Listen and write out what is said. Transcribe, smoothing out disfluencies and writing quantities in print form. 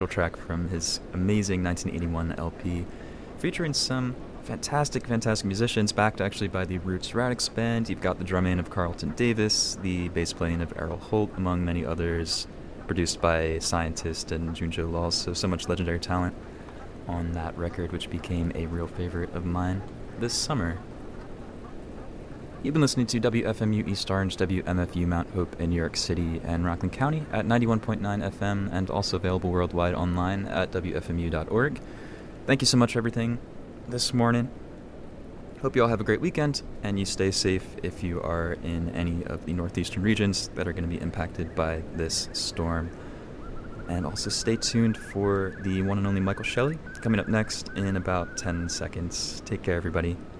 track from his amazing 1981 LP, featuring some fantastic musicians, backed actually by the Roots Radix Band. You've got the drumming of Carlton Davis, the bass playing of Errol Holt, among many others, produced by Scientist and Junjo Laws. So much legendary talent on that record, which became a real favorite of mine this summer. You've been listening to WFMU East Orange, WMFU Mount Hope in New York City and Rockland County at 91.9 FM, and also available worldwide online at WFMU.org. Thank you so much for everything this morning. Hope you all have a great weekend, and you stay safe if you are in any of the northeastern regions that are going to be impacted by this storm. And also stay tuned for the one and only Michael Shelley coming up next in about 10 seconds. Take care, everybody.